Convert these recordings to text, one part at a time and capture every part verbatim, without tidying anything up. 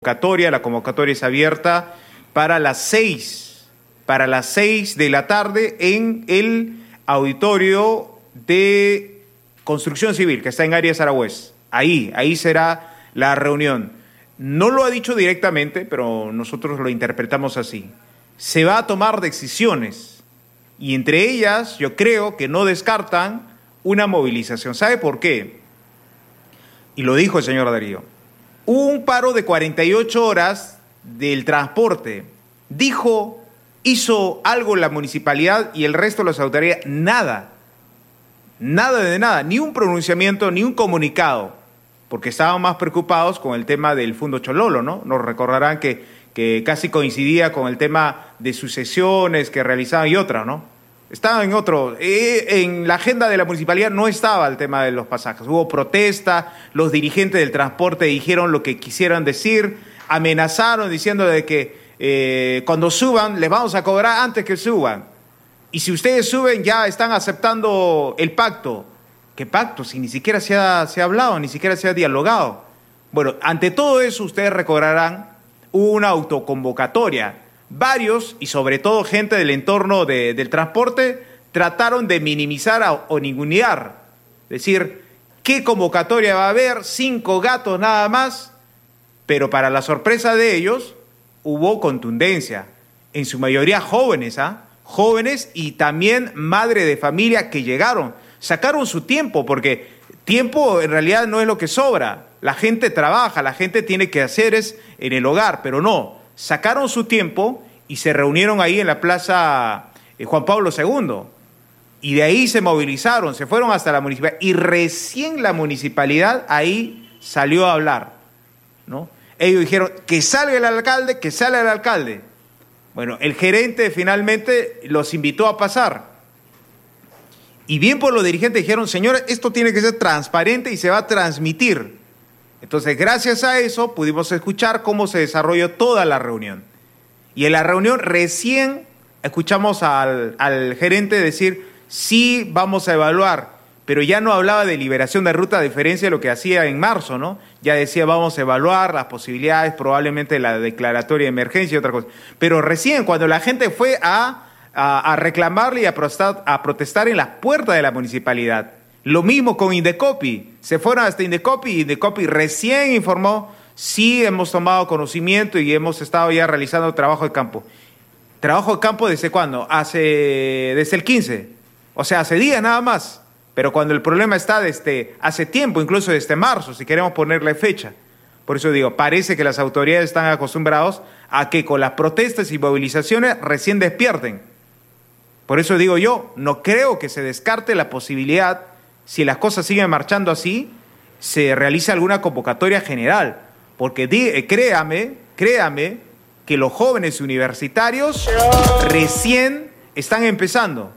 convocatoria, la convocatoria es abierta para las seis, para las seis de la tarde en el auditorio de Construcción Civil, que está en Arias Aragüez. Ahí, ahí será la reunión. No lo ha dicho directamente, pero nosotros lo interpretamos así. Se va a tomar decisiones y entre ellas yo creo que no descartan una movilización. ¿Sabe por qué? Y lo dijo el señor Darío. Hubo un paro de cuarenta y ocho horas del transporte. Dijo, hizo algo la municipalidad y el resto de las autoridades, nada. Nada de nada, ni un pronunciamiento, ni un comunicado, porque estaban más preocupados con el tema del Fundo Chololo, ¿no? Nos recordarán que, que casi coincidía con el tema de sucesiones que realizaban y otra, ¿no? Estaba en otro, eh, en la agenda de la municipalidad no estaba el tema de los pasajes. Hubo protesta, los dirigentes del transporte dijeron lo que quisieran decir, amenazaron diciendo de que eh, cuando suban les vamos a cobrar antes que suban. Y si ustedes suben ya están aceptando el pacto. ¿Qué pacto? Si ni siquiera se ha, se ha hablado, ni siquiera se ha dialogado. Bueno, ante todo eso ustedes recordarán, hubo una autoconvocatoria. Varios, y sobre todo gente del entorno de, del transporte, trataron de minimizar o, o ningunear. Es decir, ¿qué convocatoria va a haber? Cinco gatos nada más. Pero para la sorpresa de ellos, hubo contundencia. En su mayoría jóvenes, ¿ah? Jóvenes y también madre de familia que llegaron. Sacaron su tiempo, porque tiempo en realidad no es lo que sobra. La gente trabaja, la gente tiene que hacer es en el hogar, pero no. Sacaron su tiempo y se reunieron ahí en la plaza Juan Pablo segundo. Y de ahí se movilizaron, se fueron hasta la municipalidad. Y recién la municipalidad ahí salió a hablar, ¿no? Ellos dijeron que salga el alcalde, que salga el alcalde. Bueno, el gerente finalmente los invitó a pasar. Y bien por los dirigentes dijeron, señores, esto tiene que ser transparente y se va a transmitir. Entonces, gracias a eso, pudimos escuchar cómo se desarrolló toda la reunión. Y en la reunión recién escuchamos al, al gerente decir, sí, vamos a evaluar, pero ya no hablaba de liberación de ruta a diferencia de lo que hacía en marzo, ¿no? Ya decía, vamos a evaluar las posibilidades, probablemente la declaratoria de emergencia y otra cosa. Pero recién, cuando la gente fue a, a, a reclamarle y a protestar, a protestar en las puertas de la municipalidad, lo mismo con Indecopi, se fueron hasta Indecopi y Indecopi recién informó, sí hemos tomado conocimiento y hemos estado ya realizando trabajo de campo. ¿Trabajo de campo desde cuándo? Hace, desde el quince, o sea, hace días nada más, pero cuando el problema está desde hace tiempo, incluso desde marzo, si queremos ponerle fecha. Por eso digo, parece que las autoridades están acostumbrados a que con las protestas y movilizaciones recién despierten. Por eso digo yo, no creo que se descarte la posibilidad, si las cosas siguen marchando así, se realiza alguna convocatoria general, porque di, créame, créame, que los jóvenes universitarios recién están empezando.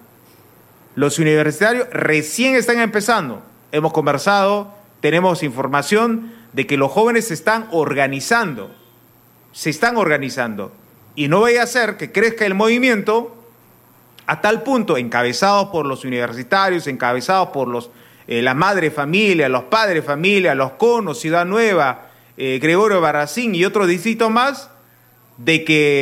Los universitarios recién están empezando. Hemos conversado, tenemos información de que los jóvenes se están organizando, se están organizando, y no vaya a ser que crezca el movimiento a tal punto, encabezados por los universitarios, encabezados por los Eh, la madre familia, los padres familia, los conos, Ciudad Nueva, eh, Gregorio Barracín y otros distritos más, de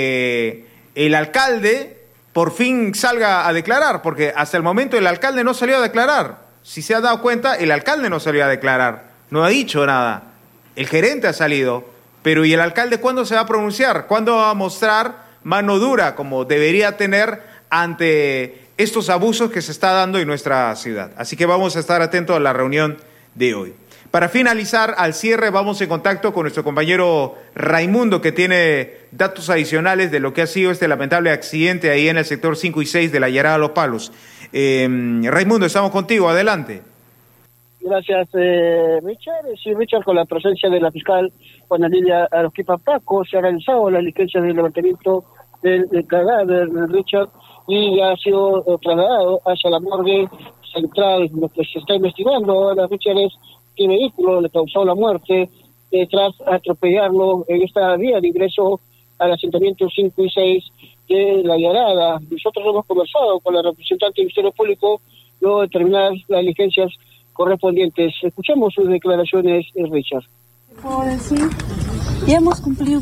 que el alcalde por fin salga a declarar, porque hasta el momento el alcalde no salió a declarar. Si se ha dado cuenta, el alcalde no salió a declarar, no ha dicho nada. El gerente ha salido, pero ¿y el alcalde cuándo se va a pronunciar? ¿Cuándo va a mostrar mano dura como debería tener ante estos abusos que se está dando en nuestra ciudad? Así que vamos a estar atentos a la reunión de hoy. Para finalizar, al cierre, vamos en contacto con nuestro compañero Raimundo, que tiene datos adicionales de lo que ha sido este lamentable accidente ahí en el sector cinco y seis de la Yarada Los Palos. Eh, Raimundo, estamos contigo, adelante. Gracias, eh, Richard. Sí, Richard, con la presencia de la fiscal Juana Lilia Aroquipa Paco, se ha realizado la diligencia de levantamiento del, del cadáver de Richard y ya ha sido eh, trasladado hacia la morgue central. Lo que se está investigando ahora, Richard, es qué vehículo le causó la muerte eh, tras atropellarlo en esta vía de ingreso al asentamiento cinco y seis de La Yarada. Nosotros hemos conversado con la representante del Ministerio Público luego de terminar las diligencias correspondientes. Escuchemos sus declaraciones, Richard. ¿Puedo decir? y hemos cumplido